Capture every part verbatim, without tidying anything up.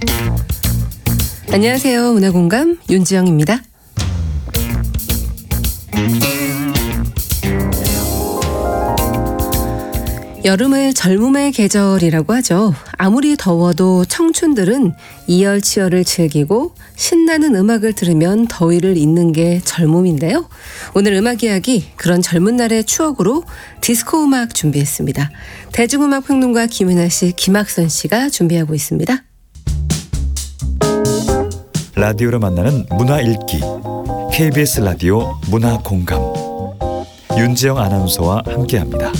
안녕하세요. 문화공감 윤지영입니다. 여름을 젊음의 계절이라고 하죠. 아무리 더워도 청춘들은 이열치열을 즐기고 신나는 음악을 들으면 더위를 잊는 게 젊음인데요. 오늘 음악 이야기, 그런 젊은 날의 추억으로 디스코 음악 준비했습니다. 대중음악 평론가 김윤아 씨, 김학선 씨가 준비하고 있습니다. 라디오로 만나는 문화 읽기, 케이비에스 라디오 문화공감, 윤지영 아나운서와 함께합니다.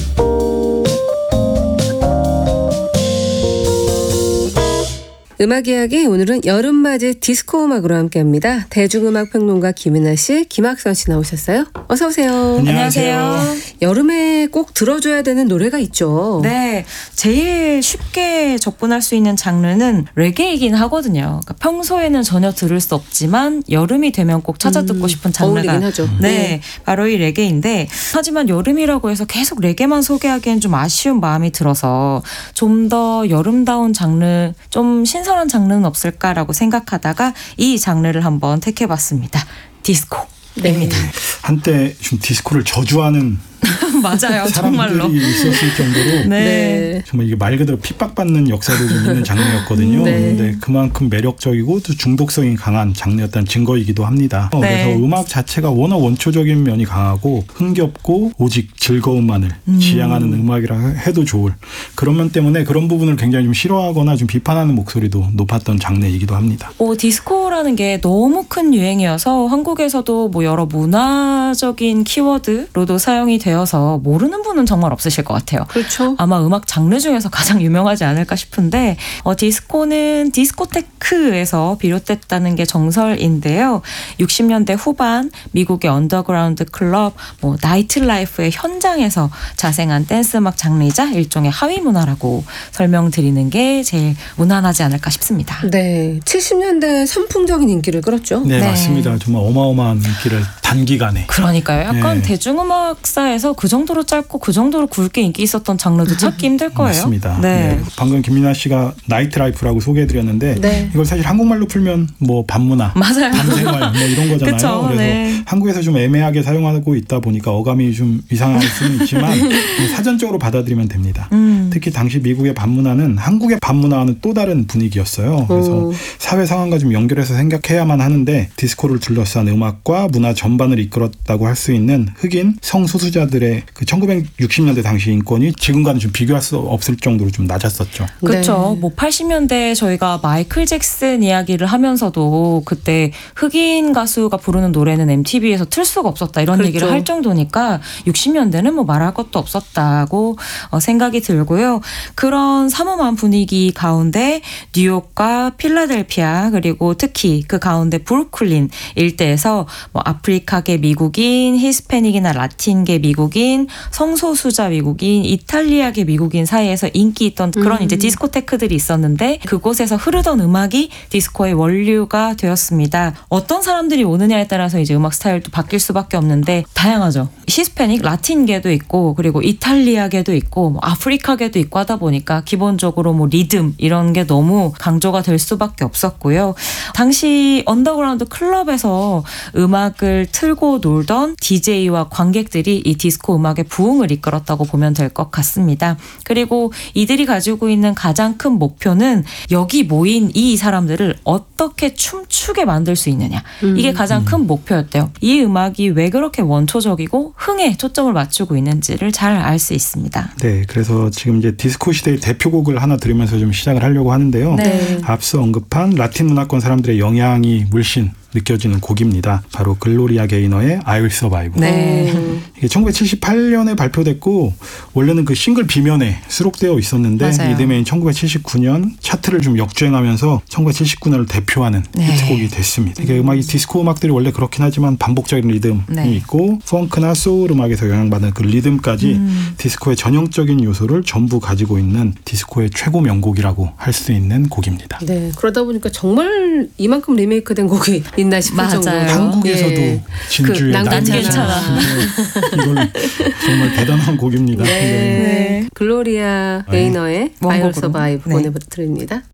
음악 이야기, 오늘은 여름맞이 디스코 음악으로 함께합니다. 대중음악 평론가 김윤아 씨, 김학선 씨 나오셨어요. 어서 오세요. 안녕하세요. 여름에 꼭 들어줘야 되는 노래가 있죠. 네, 제일 쉽게 접근할 수 있는 장르는 레게이긴 하거든요. 그러니까 평소에는 전혀 들을 수 없지만 여름이 되면 꼭 찾아 듣고 싶은 장르가 어울리긴 하죠. 네, 네, 바로 이 레게인데, 하지만 여름이라고 해서 계속 레게만 소개하기엔 좀 아쉬운 마음이 들어서 좀 더 여름다운 장르, 좀 신선한 장르는 없을까라고 생각하다가 이 장르를 한번 택해봤습니다. 디스코입니다. 네. 한때 좀 디스코를 저주하는 맞아요, 사람들이 정말로 있었을 정도로 네. 네. 정말 이게 말 그대로 핍박받는 역사도 좀 있는 장르였거든요. 네. 그런데 그만큼 매력적이고 또 중독성이 강한 장르였다는 증거이기도 합니다. 네. 그래서 음악 자체가 워낙 원초적인 면이 강하고 흥겹고 오직 즐거움만을 음. 지향하는 음악이라 해도 좋을 그런 면 때문에 그런 부분을 굉장히 좀 싫어하거나 좀 비판하는 목소리도 높았던 장르이기도 합니다. 어, 디스코라는 게 너무 큰 유행이어서 한국에서도 뭐 여러 문화적인 키워드로도 사용이 되어서 모르는 분은 정말 없으실 것 같아요. 그렇죠. 아마 음악 장르 중에서 가장 유명하지 않을까 싶은데, 어, 디스코는 디스코테크에서 비롯됐다는 게 정설인데요. 육십 년대 후반 미국의 언더그라운드 클럽, 뭐 나이트라이프의 현장에서 자생한 댄스 음악 장르이자 일종의 하위 문화라고 설명드리는 게 제일 무난하지 않을까 싶습니다. 네, 칠십 년대 선풍적인 인기를 끌었죠. 네, 네. 맞습니다. 정말 어마어마한 인기를 단기간에. 그러니까요. 약간 네. 대중음악사에서 그 정도로 짧고 그 정도로 굵게 인기 있었던 장르도 찾기 힘들 거예요. 맞습니다. 네. 네. 방금 김민아 씨가 나이트라이프라고 소개해드렸는데 네. 이걸 사실 한국말로 풀면 뭐 밤문화, 맞아요. 밤생활 뭐 이런 거잖아요. 그쵸, 그래서 네. 한국에서 좀 애매하게 사용하고 있다 보니까 어감이 좀 이상할 수는 있지만 사전적으로 받아들이면 됩니다. 음. 특히 당시 미국의 밤문화는 한국의 밤문화와는 또 다른 분위기였어요. 그래서 오. 사회 상황과 좀 연결해서 생각해야만 하는데 디스코를 둘러싼 음악과 문화 전반을 이끌었다고 할 수 있는 흑인 성소수자들의 그 천구백육십 년대 당시 인권이 지금과는 좀 비교할 수 없을 정도로 좀 낮았었죠. 그렇죠. 네. 뭐 팔십 년대 저희가 마이클 잭슨 이야기를 하면서도 그때 흑인 가수가 부르는 노래는 엠티비에서 틀 수가 없었다 이런 그렇죠. 얘기를 할 정도니까 육십 년대는 뭐 말할 것도 없었다고 어, 생각이 들고요. 그런 삼엄한 분위기 가운데 뉴욕과 필라델피아, 그리고 특히 그 가운데 브루클린 일대에서 뭐 아프리카계 미국인, 히스패닉이나 라틴계 미국인, 성소수자 미국인, 이탈리아계 미국인 사이에서 인기 있던 그런 음. 이제 디스코테크들이 있었는데, 그곳에서 흐르던 음악이 디스코의 원류가 되었습니다. 어떤 사람들이 오느냐에 따라서 이제 음악 스타일도 바뀔 수밖에 없는데 다양하죠. 히스패닉, 라틴계도 있고, 그리고 이탈리아계도 있고, 뭐 아프리카계도 있고 하다 보니까 기본적으로 뭐 리듬 이런 게 너무 강조가 될 수밖에 없었고요. 당시 언더그라운드 클럽에서 음악을 틀고 놀던 디제이와 관객들이 이 디스코 음악의 부흥을 이끌었다고 보면 될 것 같습니다. 그리고 이들이 가지고 있는 가장 큰 목표는 여기 모인 이 사람들을 어떻게 춤추게 만들 수 있느냐. 음. 이게 가장 큰 목표였대요. 이 음악이 왜 그렇게 원초적이고 흥에 초점을 맞추고 있는지를 잘 알 수 있습니다. 네, 그래서 지금 이제 디스코 시대의 대표곡을 하나 들으면서 좀 시작을 하려고 하는데요. 네. 앞서 언급한 라틴 문화권 사람들의 영향이 물씬 느껴지는 곡입니다. 바로 글로리아 게이너의 I Will Survive. 네. 이게 천구백칠십팔 년에 발표됐고 원래는 그 싱글 B면에 수록되어 있었는데 맞아요. 이듬해인 천구백칠십구 년 차트를 좀 역주행하면서 천구백칠십구 년을 대표하는 네. 히트곡이 됐습니다. 이게 음악이 디스코 음악들이 원래 그렇긴 하지만 반복적인 리듬이 네. 있고 펑크나 소울 음악에서 영향받는 그 리듬까지 음. 디스코의 전형적인 요소를 전부 가지고 있는 디스코의 최고 명곡이라고 할 수 있는 곡입니다. 네, 그러다 보니까 정말 이만큼 리메이크된 곡이 있나 싶을 맞아요. 정도로 한국에서도 예. 진주의 그 난 난 괜찮아. 이건 정말 대단한 곡입니다. 네. 네. 글로리아 게이너의 I Will 원곡으로. Survive 네. 보내드립니다.